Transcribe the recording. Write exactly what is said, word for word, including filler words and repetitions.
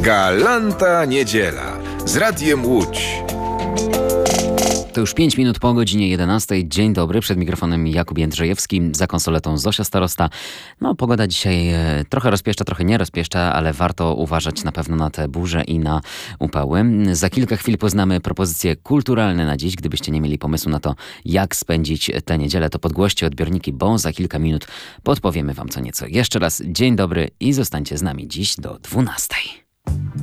Galanta Niedziela z Radiem Łódź. To już pięć minut po godzinie jedenastej. Dzień dobry, przed mikrofonem Jakub Jędrzejewski, za konsoletą Zosia Starosta. No, pogoda dzisiaj e, trochę rozpieszcza, trochę nie rozpieszcza, ale warto uważać na pewno na te burze i na upały. Za kilka chwil poznamy propozycje kulturalne na dziś. Gdybyście nie mieli pomysłu na to, jak spędzić tę niedzielę, to podgłoście odbiorniki, bo za kilka minut podpowiemy wam co nieco. Jeszcze raz dzień dobry i zostańcie z nami dziś do dwunastej.